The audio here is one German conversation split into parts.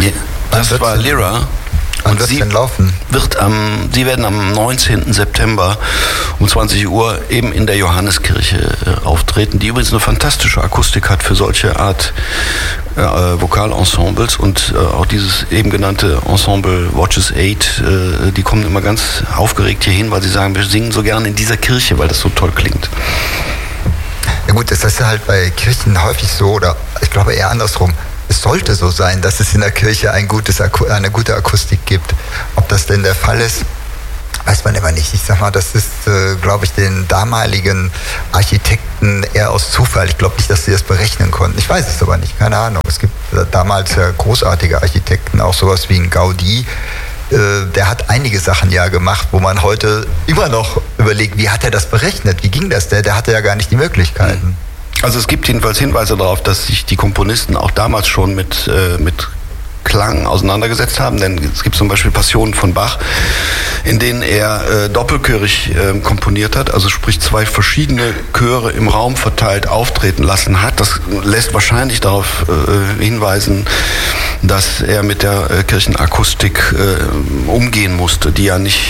Nee, das war Lyra. Und wird denn laufen? Sie werden am 19. September um 20 Uhr eben in der Johanneskirche auftreten, die übrigens eine fantastische Akustik hat für solche Art Vokalensembles, und auch dieses eben genannte Ensemble Watches 8, die kommen immer ganz aufgeregt hier hin, weil sie sagen, wir singen so gerne in dieser Kirche, weil das so toll klingt. Ja gut, das ist halt bei Kirchen häufig so, oder ich glaube eher andersrum. Es sollte so sein, dass es in der Kirche eine gute Akustik gibt. Ob das denn der Fall ist, weiß man immer nicht. Ich sag mal, das ist, glaube ich, den damaligen Architekten eher aus Zufall. Ich glaube nicht, dass sie das berechnen konnten. Ich weiß es aber nicht, keine Ahnung. Es gibt damals ja großartige Architekten, auch sowas wie ein Gaudi. Der hat einige Sachen ja gemacht, wo man heute immer noch überlegt, wie hat er das berechnet? Wie ging das? Der hatte ja gar nicht die Möglichkeiten. Also es gibt jedenfalls Hinweise darauf, dass sich die Komponisten auch damals schon mit Klang auseinandergesetzt haben, denn es gibt zum Beispiel Passionen von Bach, in denen er doppelchörig komponiert hat, also sprich zwei verschiedene Chöre im Raum verteilt auftreten lassen hat. Das lässt wahrscheinlich darauf hinweisen, dass er mit der Kirchenakustik umgehen musste, die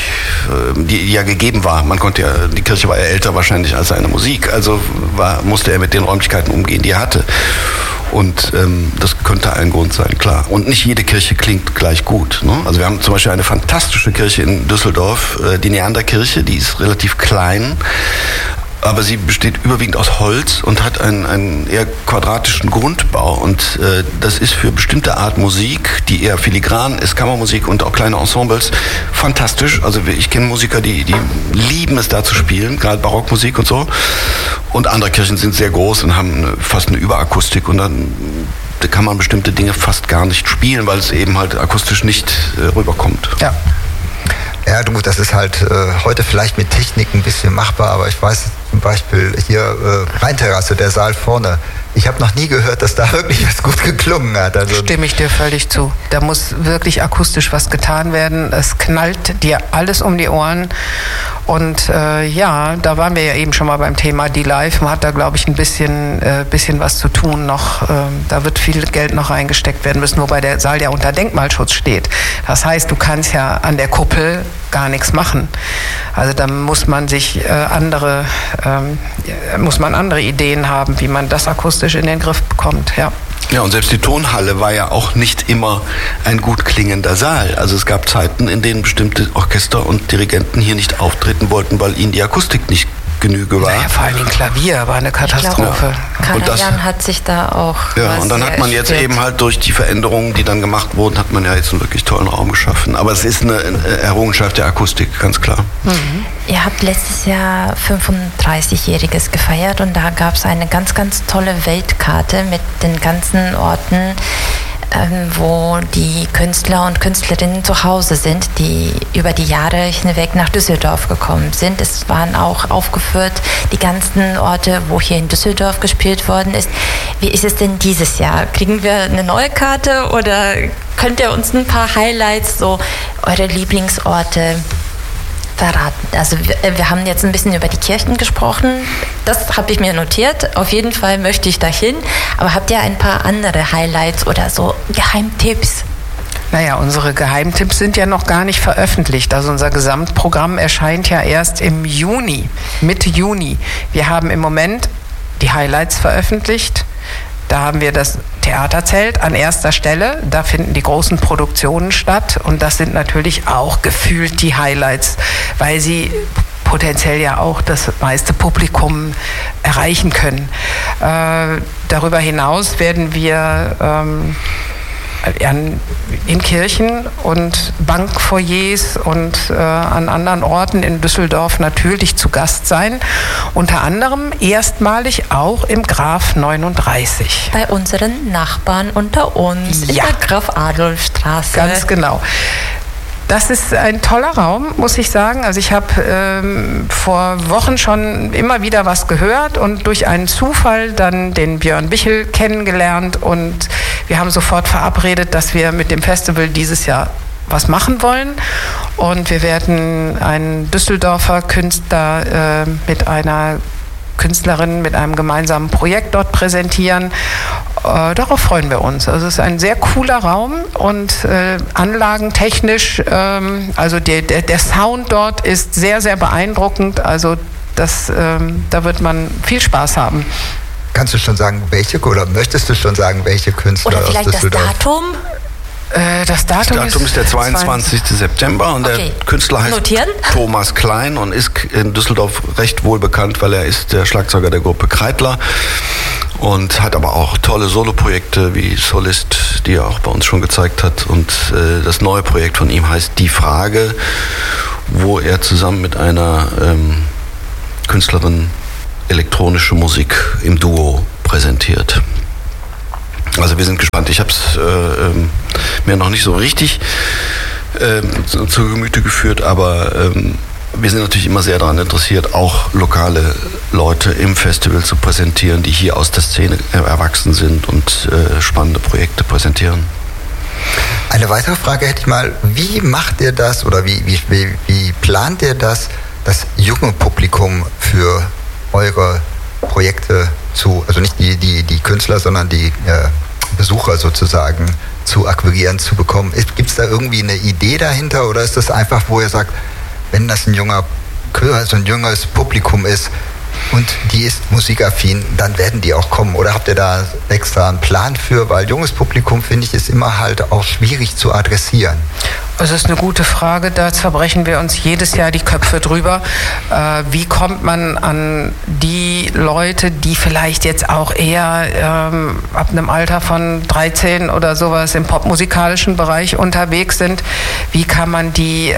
ja gegeben war. Die Kirche war ja älter wahrscheinlich als seine Musik, also musste er mit den Räumlichkeiten umgehen, die er hatte. Und das könnte ein Grund sein, klar. Und nicht jede Kirche klingt gleich gut. Ne? Also wir haben zum Beispiel eine fantastische Kirche in Düsseldorf, die Neanderkirche, die ist relativ klein, aber sie besteht überwiegend aus Holz und hat einen eher quadratischen Grundbau. Und das ist für bestimmte Art Musik, die eher filigran ist, Kammermusik und auch kleine Ensembles, fantastisch. Also ich kenne Musiker, die lieben es da zu spielen, gerade Barockmusik und so. Und andere Kirchen sind sehr groß und haben fast eine Überakustik, und dann kann man bestimmte Dinge fast gar nicht spielen, weil es eben halt akustisch nicht rüberkommt. Ja. Ja, du, das ist halt heute vielleicht mit Technik ein bisschen machbar, aber ich weiß zum Beispiel hier Rheinterrasse, der Saal vorne. Ich habe noch nie gehört, dass da wirklich was gut geklungen hat. Also stimme ich dir völlig zu. Da muss wirklich akustisch was getan werden. Es knallt dir alles um die Ohren. Und ja, da waren wir ja eben schon mal beim Thema D-Live. Man hat da, glaube ich, ein bisschen was zu tun noch. Da wird viel Geld noch reingesteckt werden müssen, wobei der Saal ja unter Denkmalschutz steht. Das heißt, du kannst ja an der Kuppel gar nichts machen. Also da muss man sich andere Ideen haben, wie man das akustisch in den Griff bekommt. Ja. Ja, und selbst die Tonhalle war ja auch nicht immer ein gut klingender Saal. Also es gab Zeiten, in denen bestimmte Orchester und Dirigenten hier nicht auftreten wollten, weil ihnen die Akustik nicht Genüge war. Ja, vor allem Klavier war eine Katastrophe. Karajan hat sich da auch... Ja, und dann hat man jetzt eben halt durch die Veränderungen, die dann gemacht wurden, hat man ja jetzt einen wirklich tollen Raum geschaffen. Aber es ist eine Errungenschaft der Akustik, ganz klar. Mhm. Ihr habt letztes Jahr 35-Jähriges gefeiert, und da gab es eine ganz, ganz tolle Weltkarte mit den ganzen Orten, wo die Künstler und Künstlerinnen zu Hause sind, die über die Jahre hinweg nach Düsseldorf gekommen sind. Es waren auch aufgeführt die ganzen Orte, wo hier in Düsseldorf gespielt worden ist. Wie ist es denn dieses Jahr? Kriegen wir eine neue Karte, oder könnt ihr uns ein paar Highlights, so eure Lieblingsorte verraten? Also wir haben jetzt ein bisschen über die Kirchen gesprochen. Das habe ich mir notiert. Auf jeden Fall möchte ich dahin. Aber habt ihr ein paar andere Highlights oder so Geheimtipps? Naja, unsere Geheimtipps sind ja noch gar nicht veröffentlicht. Also unser Gesamtprogramm erscheint ja erst im Juni, Mitte Juni. Wir haben im Moment die Highlights veröffentlicht. Da haben wir das Theaterzelt an erster Stelle. Da finden die großen Produktionen statt. Und das sind natürlich auch gefühlt die Highlights, weil sie potenziell ja auch das meiste Publikum erreichen können. Darüber hinaus werden wir in Kirchen und Bankfoyers und an anderen Orten in Düsseldorf natürlich zu Gast sein. Unter anderem erstmalig auch im Graf 39. Bei unseren Nachbarn unter uns, in der Graf-Adolf-Straße. Ganz genau. Das ist ein toller Raum, muss ich sagen. Also ich habe vor Wochen schon immer wieder was gehört und durch einen Zufall dann den Björn Bichel kennengelernt, und wir haben sofort verabredet, dass wir mit dem Festival dieses Jahr was machen wollen, und wir werden einen Düsseldorfer Künstler mit einer Künstlerinnen mit einem gemeinsamen Projekt dort präsentieren. Darauf freuen wir uns. Also es ist ein sehr cooler Raum und anlagentechnisch, also der Sound dort ist sehr, sehr beeindruckend. Also da wird man viel Spaß haben. Kannst du schon sagen, welche, oder möchtest du schon sagen, welche Künstler oder vielleicht aus Düsseldorf? Das Datum ist der 22. September und der Künstler heißt Thomas Klein und ist in Düsseldorf recht wohl bekannt, weil er ist der Schlagzeuger der Gruppe Kreidler und hat aber auch tolle Soloprojekte wie Solist, die er auch bei uns schon gezeigt hat. Und das neue Projekt von ihm heißt Die Frage, wo er zusammen mit einer Künstlerin elektronische Musik im Duo präsentiert. Also wir sind gespannt. Ich habe es mir noch nicht so richtig zu Gemüte geführt, aber wir sind natürlich immer sehr daran interessiert, auch lokale Leute im Festival zu präsentieren, die hier aus der Szene erwachsen sind und spannende Projekte präsentieren. Eine weitere Frage hätte ich mal, wie macht ihr das oder wie plant ihr das junge Publikum für eure Projekte also nicht die Künstler, sondern die Besucher sozusagen zu akquirieren, zu bekommen? Gibt es da irgendwie eine Idee dahinter oder ist das einfach, wo ihr sagt, wenn das ein junges Publikum ist und die ist musikaffin, dann werden die auch kommen? Oder habt ihr da extra einen Plan für? Weil junges Publikum, finde ich, ist immer halt auch schwierig zu adressieren. Das ist eine gute Frage, da zerbrechen wir uns jedes Jahr die Köpfe drüber. Wie kommt man an die Leute, die vielleicht jetzt auch eher ab einem Alter von 13 oder sowas im popmusikalischen Bereich unterwegs sind? Wie kann man die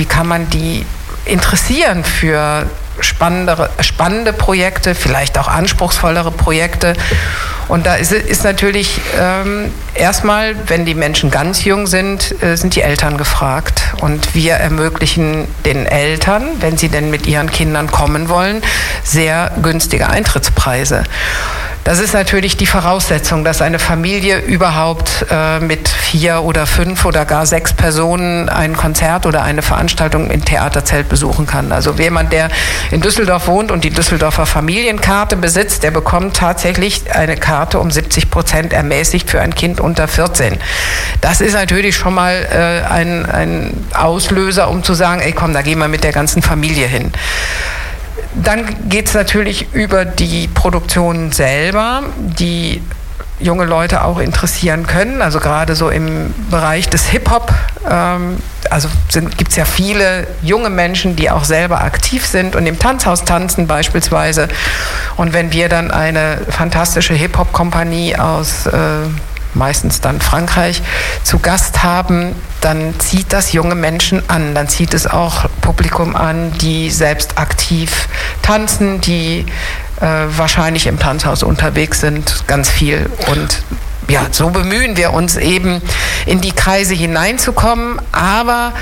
interessieren für spannende Projekte, vielleicht auch anspruchsvollere Projekte? Und da ist natürlich erstmal, wenn die Menschen ganz jung sind die Eltern gefragt. Und wir ermöglichen den Eltern, wenn sie denn mit ihren Kindern kommen wollen, sehr günstige Eintrittspreise. Das ist natürlich die Voraussetzung, dass eine Familie überhaupt mit 4 oder 5 oder gar 6 Personen ein Konzert oder eine Veranstaltung im Theaterzelt besuchen kann. Also jemand, der in Düsseldorf wohnt und die Düsseldorfer Familienkarte besitzt, der bekommt tatsächlich eine Karte um 70% ermäßigt für ein Kind unter 14. Das ist natürlich schon mal ein Auslöser, um zu sagen, ey komm, da gehen wir mit der ganzen Familie hin. Dann geht es natürlich über die Produktionen selber, die junge Leute auch interessieren können. Also gerade so im Bereich des Hip-Hop, gibt es ja viele junge Menschen, die auch selber aktiv sind und im Tanzhaus tanzen beispielsweise. Und wenn wir dann eine fantastische Hip-Hop-Kompanie aus meistens dann Frankreich zu Gast haben, dann zieht das junge Menschen an. Dann zieht es auch Publikum an, die selbst aktiv tanzen, die wahrscheinlich im Tanzhaus unterwegs sind, ganz viel. Und ja, so bemühen wir uns eben, in die Kreise hineinzukommen. Aber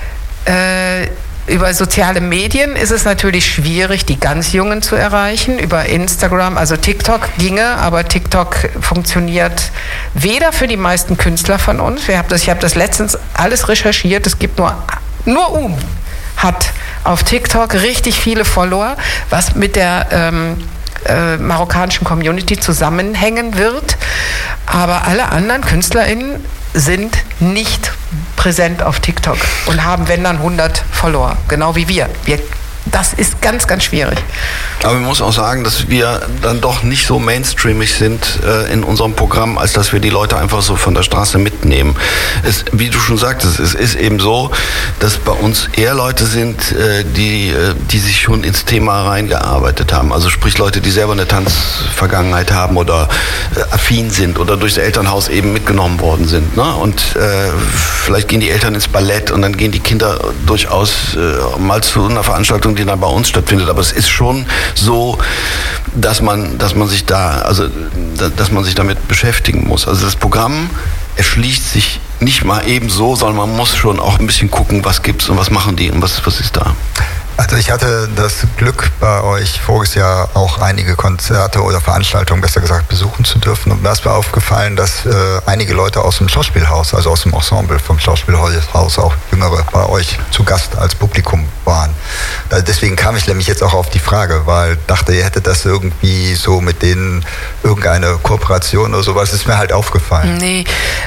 über soziale Medien ist es natürlich schwierig, die ganz Jungen zu erreichen. Über Instagram, also TikTok ginge, aber TikTok funktioniert weder für die meisten Künstler von uns. Ich habe das letztens alles recherchiert. Es gibt nur hat auf TikTok richtig viele Follower, was mit der marokkanischen Community zusammenhängen wird. Aber alle anderen KünstlerInnen sind nicht präsent auf TikTok und haben, wenn dann, 100 Follower, genau wie wir. Das ist ganz, ganz schwierig. Aber man muss auch sagen, dass wir dann doch nicht so mainstreamig sind in unserem Programm, als dass wir die Leute einfach so von der Straße mitnehmen. Wie du schon sagtest, es ist eben so, dass bei uns eher Leute sind, die sich schon ins Thema reingearbeitet haben. Also sprich Leute, die selber eine Tanzvergangenheit haben oder affin sind oder durchs Elternhaus eben mitgenommen worden sind. Ne? Und vielleicht gehen die Eltern ins Ballett und dann gehen die Kinder durchaus mal zu einer Veranstaltung, die dann bei uns stattfindet. Aber es ist schon so, dass man sich damit beschäftigen muss. Also das Programm erschließt sich nicht mal eben so, sondern man muss schon auch ein bisschen gucken, was gibt's und was machen die und was ist da. Also ich hatte das Glück, bei euch voriges Jahr auch einige Konzerte oder Veranstaltungen, besser gesagt, besuchen zu dürfen. Und mir ist mir aufgefallen, dass einige Leute aus dem Schauspielhaus, also aus dem Ensemble vom Schauspielhaus, auch Jüngere, bei euch zu Gast als Publikum waren. Deswegen kam ich nämlich jetzt auch auf die Frage, weil dachte, ihr hättet das irgendwie so mit denen irgendeine Kooperation oder sowas. Ist mir halt aufgefallen. Nee,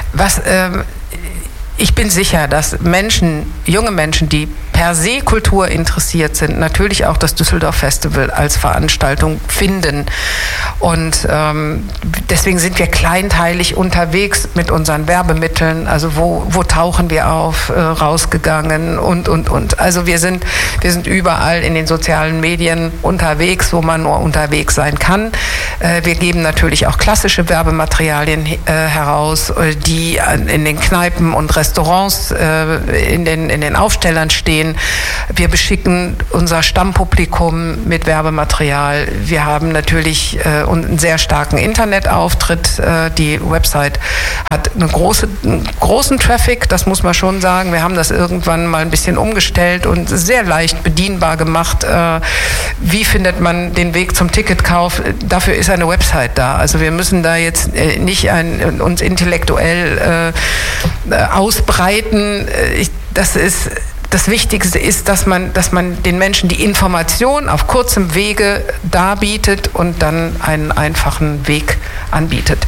ich bin sicher, dass junge Menschen, die per se Kultur interessiert sind, natürlich auch das Düsseldorf Festival als Veranstaltung finden. Und deswegen sind wir kleinteilig unterwegs mit unseren Werbemitteln. Also wo tauchen wir auf, rausgegangen und. Also wir sind überall in den sozialen Medien unterwegs, wo man nur unterwegs sein kann. Wir geben natürlich auch klassische Werbematerialien heraus, die in den Kneipen und Restaurants in den Aufstellern stehen. Wir beschicken unser Stammpublikum mit Werbematerial. Wir haben natürlich einen sehr starken Internetauftritt. Die Website hat einen großen Traffic, das muss man schon sagen. Wir haben das irgendwann mal ein bisschen umgestellt und sehr leicht bedienbar gemacht. Wie findet man den Weg zum Ticketkauf? Dafür ist eine Website da. Also wir müssen da jetzt nicht uns intellektuell ausbreiten. Das Wichtigste ist, dass man den Menschen die Information auf kurzem Wege darbietet und dann einen einfachen Weg anbietet.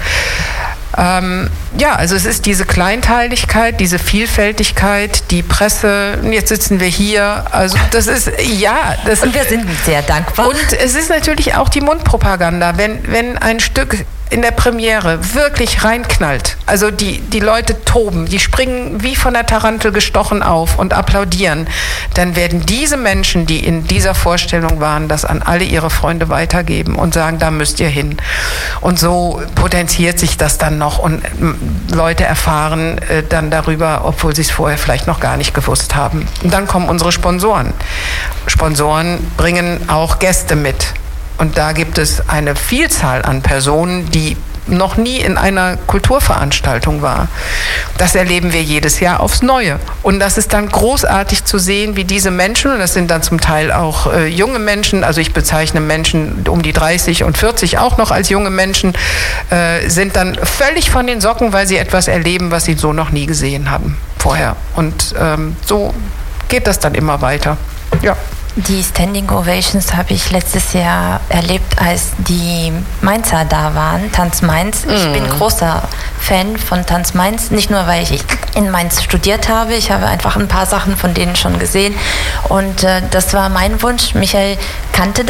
Also es ist diese Kleinteiligkeit, diese Vielfältigkeit, die Presse, jetzt sitzen wir hier, also das ist, und wir sind sehr dankbar. Und es ist natürlich auch die Mundpropaganda, wenn ein Stück in der Premiere wirklich reinknallt, also die Leute toben, die springen wie von der Tarantel gestochen auf und applaudieren, dann werden diese Menschen, die in dieser Vorstellung waren, das an alle ihre Freunde weitergeben und sagen, da müsst ihr hin. Und so potenziert sich das dann noch und Leute erfahren dann darüber, obwohl sie es vorher vielleicht noch gar nicht gewusst haben. Und dann kommen unsere Sponsoren. Sponsoren bringen auch Gäste mit. Und da gibt es eine Vielzahl an Personen, die noch nie in einer Kulturveranstaltung war. Das erleben wir jedes Jahr aufs Neue. Und das ist dann großartig zu sehen, wie diese Menschen, und das sind dann zum Teil auch junge Menschen, also ich bezeichne Menschen um die 30 und 40 auch noch als junge Menschen, sind dann völlig von den Socken, weil sie etwas erleben, was sie so noch nie gesehen haben vorher. Und so geht das dann immer weiter. Ja. Die Standing Ovations habe ich letztes Jahr erlebt, als die Mainzer da waren, Tanz Mainz. Ich bin großer Fan von Tanz Mainz, nicht nur, weil ich in Mainz studiert habe, ich habe einfach ein paar Sachen von denen schon gesehen und das war mein Wunsch. Michael kannte